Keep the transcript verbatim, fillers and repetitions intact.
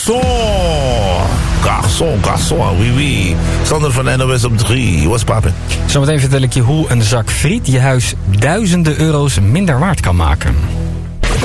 garçon. Garçon, garçon, oui, oui. Sander van N O S op drie. What's poppin'? Zometeen vertel ik je hoe een zak friet je huis duizenden euro's minder waard kan maken.